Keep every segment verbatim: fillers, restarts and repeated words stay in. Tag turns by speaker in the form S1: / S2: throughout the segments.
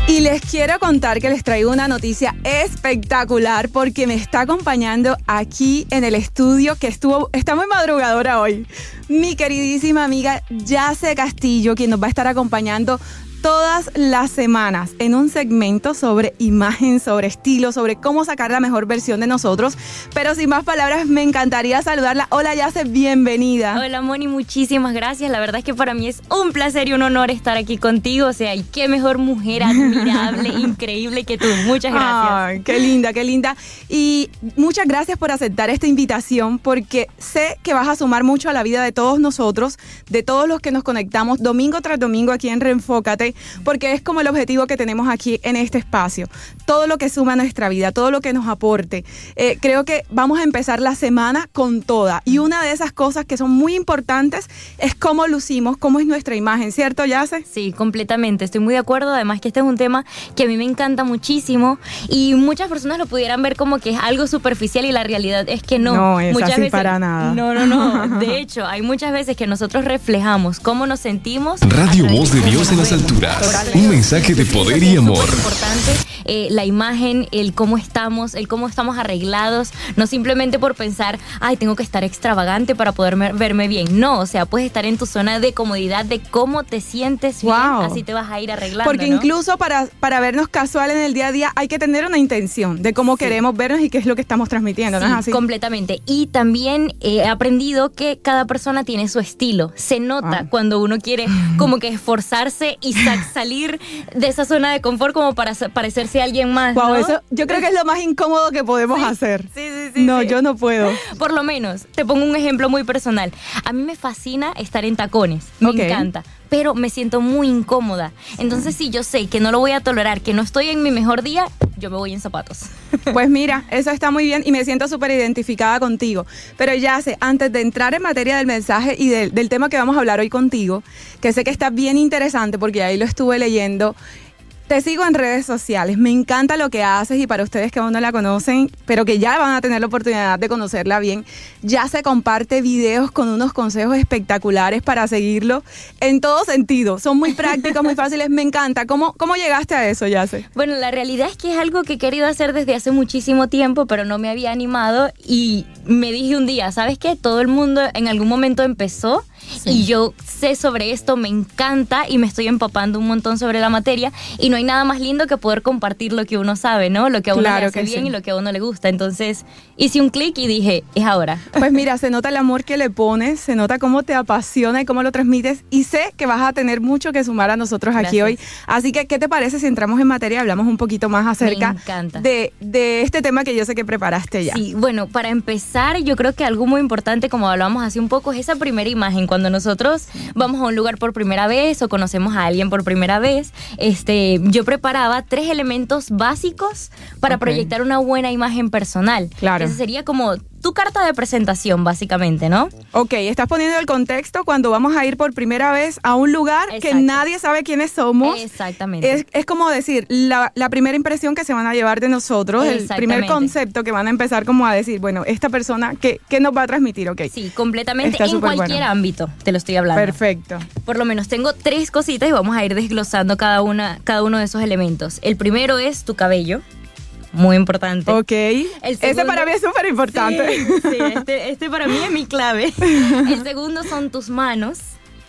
S1: Y les quiero contar que les traigo una noticia espectacular porque me está acompañando aquí en el estudio, que estuvo, está muy madrugadora hoy, mi queridísima amiga Yace Castillo, quien nos va a estar acompañando todas las semanas en un segmento sobre imagen, sobre estilo, sobre cómo sacar la mejor versión de nosotros. Pero sin más palabras, me encantaría saludarla. Hola, Yace, bienvenida.
S2: Hola, Moni, muchísimas gracias. La verdad es que para mí es un placer y un honor estar aquí contigo. O sea, y qué mejor mujer admirable, increíble que tú. Muchas gracias.
S1: Ay, qué linda, qué linda. Y muchas gracias por aceptar esta invitación, porque sé que vas a sumar mucho a la vida de todos nosotros, de todos los que nos conectamos domingo tras domingo aquí en Reenfócate, porque es como el objetivo que tenemos aquí en este espacio. Todo lo que suma a nuestra vida, todo lo que nos aporte. Eh, creo que vamos a empezar la semana con toda. Y una de esas cosas que son muy importantes es cómo lucimos, cómo es nuestra imagen, ¿cierto, Yace?
S2: Sí, completamente. Estoy muy de acuerdo. Además que este es un tema que a mí me encanta muchísimo y muchas personas lo pudieran ver como que es algo superficial y la realidad es que no.
S1: No es
S2: muchas
S1: así
S2: veces,
S1: para nada.
S2: No, no, no. De hecho, hay muchas veces que nosotros reflejamos cómo nos sentimos.
S3: Radio Voz de Dios en las alturas. Un mensaje de poder y amor.
S2: Es importante eh, la imagen, el cómo estamos, el cómo estamos arreglados, no simplemente por pensar, ay, tengo que estar extravagante para poder verme bien. No, o sea, puedes estar en tu zona de comodidad de cómo te sientes bien,
S1: wow.
S2: Así te vas a ir arreglando.
S1: Porque
S2: ¿no?
S1: incluso para, para vernos casual en el día a día hay que tener una intención de cómo sí. queremos vernos y qué es lo que estamos transmitiendo, ¿no
S2: sí,
S1: es así?
S2: Completamente. Y también he aprendido que cada persona tiene su estilo. Se nota ah. cuando uno quiere como que esforzarse y salir de esa zona de confort como para parecerse a alguien más.
S1: Wow,
S2: ¿no?
S1: eso yo creo que es lo más incómodo que podemos
S2: sí,
S1: hacer.
S2: Sí, sí, sí.
S1: No,
S2: sí.
S1: yo no puedo.
S2: Por lo menos, te pongo un ejemplo muy personal. A mí me fascina estar en tacones. Me
S1: okay.
S2: encanta. Pero me siento muy incómoda. Entonces, si yo sé que no lo voy a tolerar, que no estoy en mi mejor día, yo me voy en zapatos.
S1: Pues mira, eso está muy bien y me siento súper identificada contigo. Pero Yace, antes de entrar en materia del mensaje y del, del tema que vamos a hablar hoy contigo, que sé que está bien interesante porque ahí lo estuve leyendo, te sigo en redes sociales, me encanta lo que haces y para ustedes que aún no la conocen, pero que ya van a tener la oportunidad de conocerla bien, Yace comparte videos con unos consejos espectaculares para seguirlo en todo sentido. Son muy prácticos, muy fáciles, me encanta. ¿Cómo, cómo llegaste a eso, Yace?
S2: Bueno, la realidad es que es algo que he querido hacer desde hace muchísimo tiempo, pero no me había animado y me dije un día, ¿sabes qué? Todo el mundo en algún momento empezó. Sí. Y yo sé sobre esto, me encanta y me estoy empapando un montón sobre la materia y no hay nada más lindo que poder compartir lo que uno sabe, ¿no? Lo que a uno
S1: claro
S2: le hace bien sí. y lo que a uno le gusta. Entonces hice un clic y dije, es ahora.
S1: Pues mira, se nota el amor que le pones, se nota cómo te apasiona y cómo lo transmites y sé que vas a tener mucho que sumar a nosotros aquí Gracias. Hoy. Así que, ¿qué te parece si entramos en materia y hablamos un poquito más acerca de, de este tema que yo sé que preparaste ya?
S2: Sí, bueno, para empezar, yo creo que algo muy importante, como hablábamos hace un poco, es esa primera imagen. Cuando nosotros vamos a un lugar por primera vez o conocemos a alguien por primera vez, este, yo preparaba tres elementos básicos para okay. proyectar una buena imagen personal.
S1: Claro.
S2: Ese sería como tu carta de presentación, básicamente, ¿no?
S1: Ok, estás poniendo el contexto cuando vamos a ir por primera vez a un lugar Exacto. que nadie sabe quiénes somos.
S2: Exactamente.
S1: Es, es como decir, la, la primera impresión que se van a llevar de nosotros, el primer concepto que van a empezar como a decir, bueno, esta persona, ¿qué, qué nos va a transmitir? Ok.
S2: Sí, completamente, en cualquier bueno. ámbito, te lo estoy hablando.
S1: Perfecto.
S2: Por lo menos tengo tres cositas y vamos a ir desglosando cada, una, cada uno de esos elementos. El primero es tu cabello. Muy importante.
S1: Ok.
S2: El segundo,
S1: ese para mí es súper importante.
S2: Sí, sí este, este para mí es mi clave. El segundo son tus manos.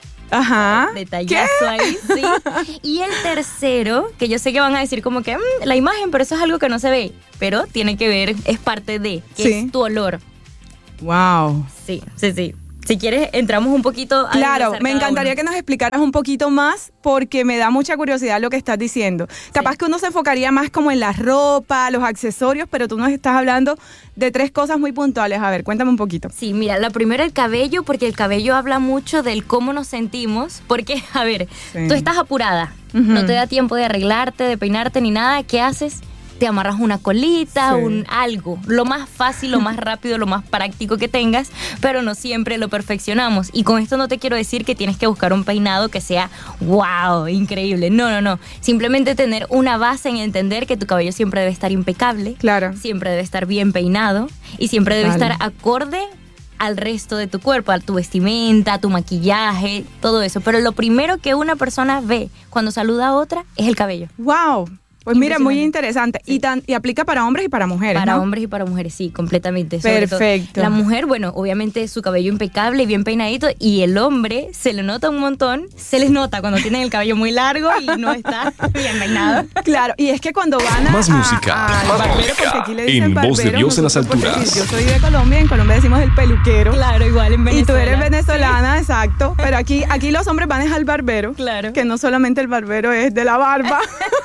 S1: Ajá.
S2: Detallazo ¿Qué? Ahí, sí. Y el tercero, que yo sé que van a decir como que mmm, la imagen, pero eso es algo que no se ve. Pero tiene que ver, es parte de, que sí. es tu olor.
S1: Wow.
S2: Sí, sí, sí. Si quieres, entramos un poquito a
S1: Claro, me encantaría
S2: uno.
S1: que nos explicaras un poquito más porque me da mucha curiosidad lo que estás diciendo. Sí. Capaz que uno se enfocaría más como en la ropa, los accesorios, pero tú nos estás hablando de tres cosas muy puntuales. A ver, cuéntame un poquito.
S2: Sí, mira, la primera el cabello, porque el cabello habla mucho del cómo nos sentimos, porque, a ver, sí. tú estás apurada, uh-huh. no te da tiempo de arreglarte, de peinarte ni nada, ¿qué haces? Te amarras una colita, sí. un algo, lo más fácil, lo más rápido, lo más práctico que tengas, pero no siempre lo perfeccionamos. Y con esto no te quiero decir que tienes que buscar un peinado que sea wow, increíble. No, no, no. Simplemente tener una base en entender que tu cabello siempre debe estar impecable,
S1: claro.
S2: siempre debe estar bien peinado y siempre debe
S1: vale.
S2: estar acorde al resto de tu cuerpo, a tu vestimenta, a tu maquillaje, todo eso. Pero lo primero que una persona ve cuando saluda a otra es el cabello.
S1: ¡Wow! Pues mira, muy interesante. Sí. Y, tan, y aplica para hombres y para mujeres,
S2: Para
S1: ¿no?
S2: hombres y para mujeres, sí, completamente. Sobre
S1: Perfecto.
S2: todo, la mujer, bueno, obviamente su cabello impecable, bien peinadito, y el hombre se le nota un montón, se les nota cuando tienen el cabello muy largo y no está bien peinado.
S1: Claro, y es que cuando van a...
S3: Más
S1: a,
S3: música,
S1: a,
S3: más
S1: barbero,
S3: música.
S1: porque aquí le dicen
S3: En
S1: barbero,
S3: Voz de Dios en las alturas.
S1: Yo soy de Colombia, en Colombia decimos el peluquero.
S2: Claro, igual en Venezuela.
S1: Y tú eres venezolana, sí. Exacto. Pero aquí, aquí los hombres van al barbero.
S2: Claro.
S1: Que no solamente el barbero es de la barba.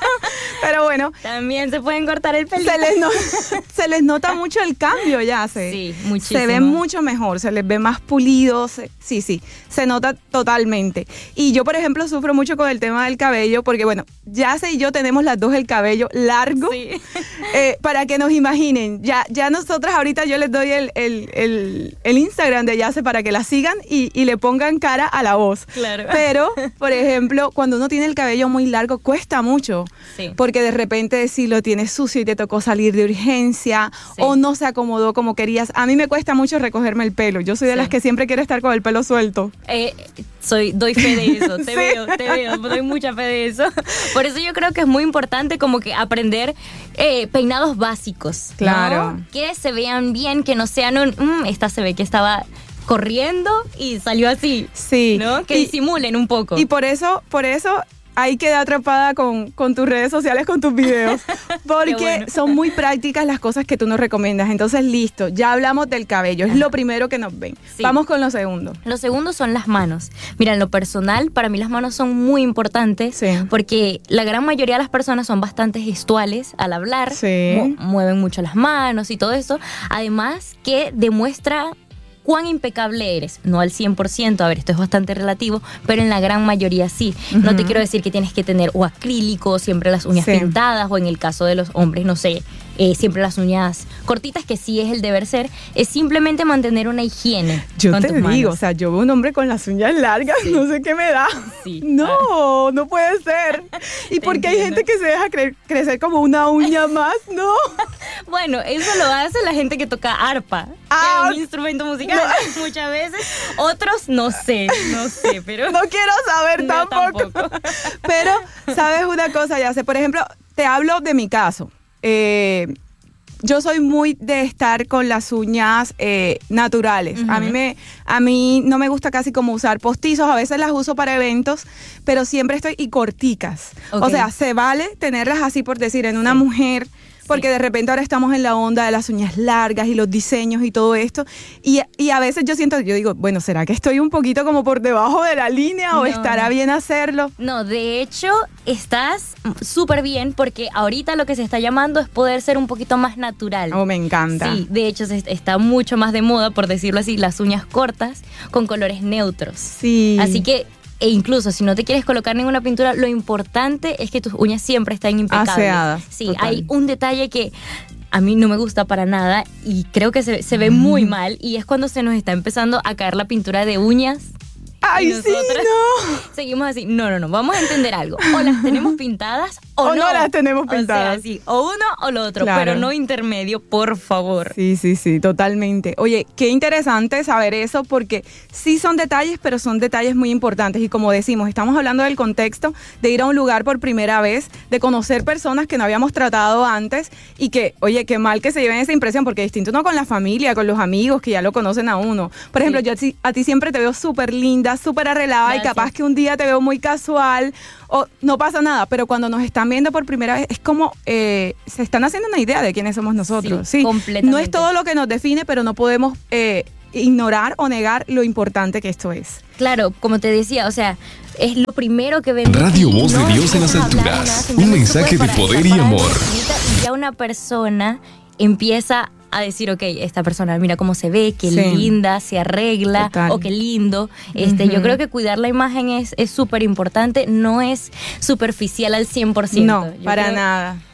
S1: Pero bueno.
S2: También se pueden cortar el pelo.
S1: Se les, no, se les nota mucho el cambio ya. Se,
S2: sí, muchísimo.
S1: Se ven mucho mejor, se les ve más pulidos. Se, sí, sí, se nota totalmente. Y yo, por ejemplo, sufro mucho con el tema del cabello porque, bueno, Yace y yo tenemos las dos el cabello largo.
S2: Sí.
S1: Eh, para que nos imaginen. Ya, ya nosotras ahorita yo les doy el, el, el, el Instagram de Yace para que la sigan y, y le pongan cara a la voz.
S2: Claro.
S1: Pero, por ejemplo, cuando uno tiene el cabello muy largo, cuesta mucho.
S2: Sí.
S1: Porque de repente si lo tienes sucio y te tocó salir de urgencia, sí. o no se acomodó como querías. A mí me cuesta mucho recogerme el pelo. Yo soy de sí. las que siempre quiere estar con el pelo suelto.
S2: Eh, soy, doy fe de eso, te sí. veo, te veo, doy mucha fe de eso. Por eso yo creo que es muy importante como que aprender eh, peinados básicos.
S1: Claro.
S2: ¿no? Que se vean bien, que no sean un, mmm, esta se ve que estaba corriendo y salió así.
S1: Sí.
S2: ¿no? Que y, disimulen un poco.
S1: Y por eso, por eso ahí queda atrapada con, con tus redes sociales, con tus videos, porque bueno. son muy prácticas las cosas que tú nos recomiendas. Entonces, listo, ya hablamos del cabello, es lo primero que nos ven. Sí. Vamos con lo segundo.
S2: Lo segundo son las manos. Mira, en lo personal, para mí las manos son muy importantes, sí. porque la gran mayoría de las personas son bastante gestuales al hablar,
S1: sí.
S2: mu- mueven mucho las manos y todo eso. Además, que demuestra cuán impecable eres, no al cien por ciento, a ver, esto es bastante relativo, pero en la gran mayoría sí. Uh-huh. No te quiero decir que tienes que tener o acrílico, siempre las uñas sí. pintadas, o en el caso de los hombres, no sé, eh, siempre las uñas cortitas, que sí es el deber ser, es simplemente mantener una higiene.
S1: Yo
S2: con
S1: te
S2: tus
S1: digo,
S2: manos.
S1: O sea, yo veo un hombre con las uñas largas, sí. no sé qué me da.
S2: Sí.
S1: No, no puede ser. ¿Y por qué hay gente que se deja cre- crecer como una uña más? No.
S2: Bueno, eso lo hace la gente que toca arpa,
S1: ah,
S2: que es un instrumento musical. No. Muchas veces, otros no sé, no sé, pero...
S1: No quiero saber
S2: no,
S1: tampoco.
S2: tampoco.
S1: Pero, ¿sabes una cosa, Yace? Por ejemplo, te hablo de mi caso. Eh, yo soy muy de estar con las uñas eh, naturales. Uh-huh. A mí me, a mí no me gusta casi como usar postizos. A veces las uso para eventos, pero siempre estoy y corticas. Okay. O sea, se vale tenerlas así, por decir, en una sí. mujer... Porque sí. de repente ahora estamos en la onda de las uñas largas y los diseños y todo esto. Y, y a veces yo siento, yo digo, bueno, ¿será que estoy un poquito como por debajo de la línea o no. estará bien hacerlo?
S2: No, de hecho, estás súper bien porque ahorita lo que se está llamando es poder ser un poquito más natural.
S1: Oh, me encanta.
S2: Sí, de hecho está mucho más de moda, por decirlo así, las uñas cortas con colores neutros.
S1: Sí.
S2: Así que... E incluso si no te quieres colocar ninguna pintura, lo importante es que tus uñas siempre estén impecables.
S1: Aseadas.
S2: Sí,
S1: total.
S2: Hay un detalle que a mí no me gusta para nada y creo que se, se ve muy mal, y es cuando se nos está empezando a caer la pintura de uñas.
S1: ¡Ay, sí, no!
S2: Seguimos así, no, no, no, vamos a entender algo. O las tenemos pintadas o,
S1: o
S2: no.
S1: no las tenemos pintadas.
S2: O sea, sí, o uno o lo otro,
S1: claro.
S2: pero no intermedio, por favor.
S1: Sí, sí, sí, totalmente. Oye, qué interesante saber eso, porque sí son detalles, pero son detalles muy importantes. Y como decimos, estamos hablando del contexto de ir a un lugar por primera vez, de conocer personas que no habíamos tratado antes y que, oye, qué mal que se lleven esa impresión, porque es distinto uno con la familia, con los amigos que ya lo conocen a uno. Por ejemplo, sí. yo a ti, a ti siempre te veo súper linda, súper arreglada. Gracias. Y capaz que un día te veo muy casual o no pasa nada, pero cuando nos están viendo por primera vez es como eh, se están haciendo una idea de quiénes somos nosotros.
S2: Sí,
S1: sí.
S2: completamente.
S1: No es todo lo que nos define, pero no podemos eh, ignorar o negar lo importante que esto es.
S2: Claro, como te decía, o sea, es lo primero que ven.
S3: Radio Voz de Dios en las alturas, un mensaje de poder y amor.
S2: Y ya una persona empieza a decir, ok, esta persona, mira cómo se ve, qué
S1: sí.
S2: linda, se arregla,
S1: total.
S2: O qué lindo. Este, uh-huh. Yo creo que cuidar la imagen es súper importante, no es superficial al cien por ciento.
S1: No,
S2: yo
S1: para
S2: creo,
S1: nada.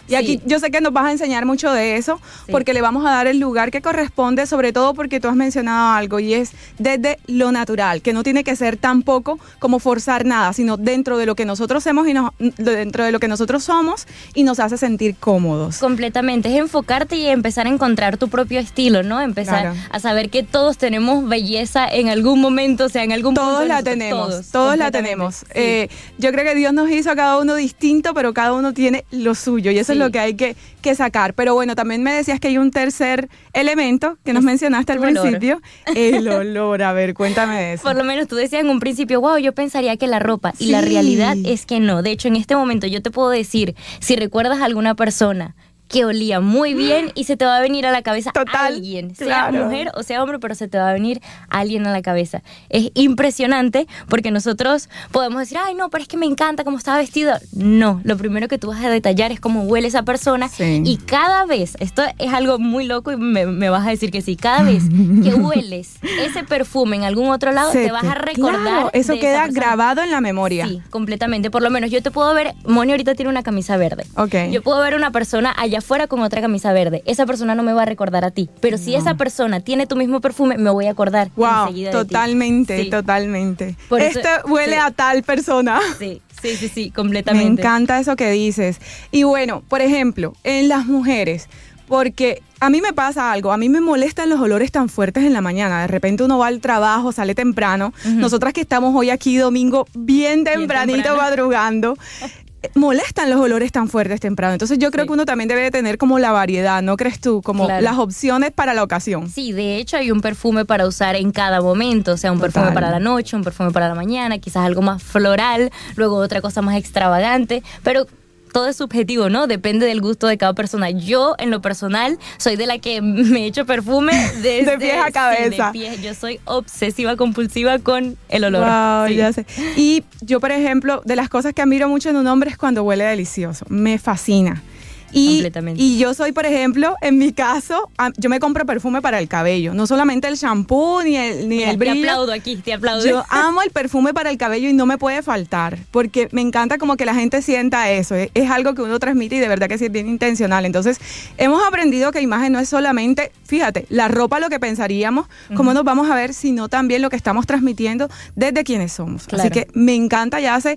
S1: Y sí. Aquí yo sé que nos vas a enseñar mucho de eso, sí. porque le vamos a dar el lugar que corresponde, sobre todo porque tú has mencionado algo, y es desde lo natural, que no tiene que ser tampoco como forzar nada, sino dentro de lo que nosotros hacemos y nos, dentro de lo que nosotros somos y nos hace sentir cómodos.
S2: Completamente, es enfocarte y empezar a encontrar tu propio estilo, ¿no? Empezar claro. a saber que todos tenemos belleza en algún momento, o sea, en algún
S1: todos
S2: punto.
S1: La tenemos, todos, todos la tenemos. Sí. Eh, yo creo que Dios nos hizo a cada uno distinto, pero cada uno tiene lo suyo y eso sí. es lo que hay que, que sacar. Pero bueno, también me decías que hay un tercer elemento que nos es mencionaste al principio, el olor. A ver, cuéntame de eso.
S2: Por lo menos tú decías en un principio, wow, yo pensaría que la ropa, sí. y la realidad es que no. De hecho, en este momento yo te puedo decir, si recuerdas a alguna persona que olía muy bien y se te va a venir a la cabeza
S1: Total,
S2: alguien,
S1: claro.
S2: sea mujer o sea hombre, pero se te va a venir alguien a la cabeza. Es impresionante porque nosotros podemos decir, ay no, pero es que me encanta cómo estaba vestido. No, lo primero que tú vas a detallar es cómo huele esa persona sí. y cada vez, esto es algo muy loco y me, me vas a decir que sí, cada vez que hueles ese perfume en algún otro lado, se te vas te, a recordar
S1: claro, eso
S2: de
S1: queda grabado en la memoria.
S2: Sí, completamente. Por lo menos yo te puedo ver, Moni ahorita tiene una camisa verde.
S1: Okay.
S2: Yo puedo ver una persona allá afuera con otra camisa verde. Esa persona no me va a recordar a ti, pero si no. esa persona tiene tu mismo perfume, me voy a acordar
S1: wow,
S2: enseguida
S1: totalmente,
S2: de ti. Sí.
S1: totalmente.
S2: Por
S1: Esto
S2: eso,
S1: huele
S2: sí.
S1: a tal persona.
S2: Sí, sí, sí, sí, completamente.
S1: Me encanta eso que dices. Y bueno, por ejemplo, en las mujeres, porque a mí me pasa algo, a mí me molestan los olores tan fuertes en la mañana. De repente uno va al trabajo, sale temprano. Uh-huh. Nosotras que estamos hoy aquí domingo bien tempranito, bien temprano. madrugando, molestan los olores tan fuertes temprano. Entonces yo creo sí. que uno también debe de tener como la variedad, ¿no crees tú? Como claro. las opciones para la ocasión.
S2: Sí, de hecho hay un perfume para usar en cada momento, o sea, un Total. perfume para la noche, un perfume para la mañana, quizás algo más floral, luego otra cosa más extravagante, pero todo es subjetivo, ¿no? Depende del gusto de cada persona. Yo, en lo personal, soy de la que me echo perfume desde...
S1: de pies a cabeza.
S2: Sí, de pies. Yo soy obsesiva, compulsiva con el olor.
S1: Wow,
S2: sí.
S1: ya sé. Y yo, por ejemplo, de las cosas que admiro mucho en un hombre es cuando huele delicioso. Me fascina. Y, y yo soy, por ejemplo, en mi caso, yo me compro perfume para el cabello, no solamente el shampoo ni el, ni
S2: Mira,
S1: el brillo.
S2: Te aplaudo aquí, te aplaudo.
S1: Yo amo el perfume para el cabello y no me puede faltar, porque me encanta como que la gente sienta eso, es, es algo que uno transmite y de verdad que sí es bien intencional. Entonces, hemos aprendido que imagen no es solamente, fíjate, la ropa, lo que pensaríamos, uh-huh. cómo nos vamos a ver, sino también lo que estamos transmitiendo desde quienes somos. Claro. Así que me encanta, Yace,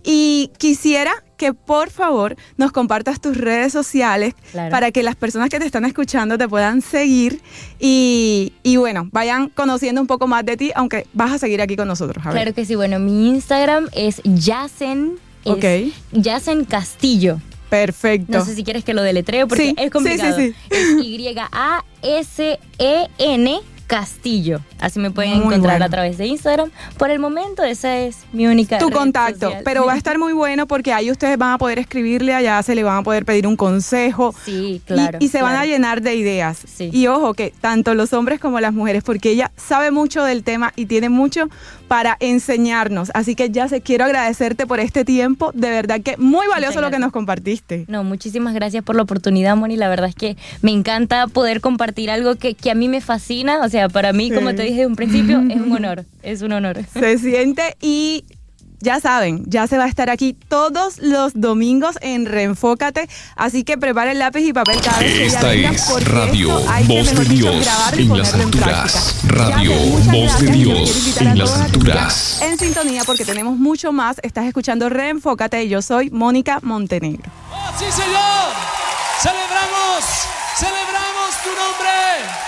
S1: y quisiera que por favor nos compartas tus redes sociales claro. para que las personas que te están escuchando te puedan seguir y, y bueno, vayan conociendo un poco más de ti, aunque vas a seguir aquí con nosotros. A ver.
S2: Claro que sí, bueno, mi Instagram es Yacen, es
S1: okay.
S2: Yacen Castillo.
S1: Perfecto.
S2: No sé si quieres que lo deletreo porque
S1: sí,
S2: es complicado.
S1: Sí, sí, sí.
S2: Es Y A S E N Castillo. Así me pueden
S1: muy
S2: encontrar
S1: bueno.
S2: a través de Instagram. Por el momento esa es mi única
S1: tu
S2: red
S1: contacto,
S2: social.
S1: pero va a estar muy bueno porque ahí ustedes van a poder escribirle allá, se le van a poder pedir un consejo.
S2: Sí, claro.
S1: Y, y se
S2: claro.
S1: van a llenar de ideas.
S2: Sí.
S1: Y ojo que tanto los hombres como las mujeres, porque ella sabe mucho del tema y tiene mucho para enseñarnos. Así que ya se quiero agradecerte por este tiempo. De verdad que muy valioso lo que nos compartiste.
S2: No, muchísimas gracias por la oportunidad, Moni. La verdad es que me encanta poder compartir algo que, que a mí me fascina. O sea, para mí, sí. como te dije desde un principio, es un honor. Es un honor.
S1: Se siente y... Ya saben, ya se va a estar aquí todos los domingos en Reenfócate, así que preparen lápiz y papel cada vez que
S3: Esta
S1: ya
S3: es Radio Voz de Dios en las alturas. Radio Voz de Dios en las alturas.
S1: En sintonía porque tenemos mucho más. Estás escuchando Reenfócate y yo soy Mónica Montenegro.
S4: ¡Oh, sí, Señor! ¡Celebramos! ¡Celebramos tu nombre!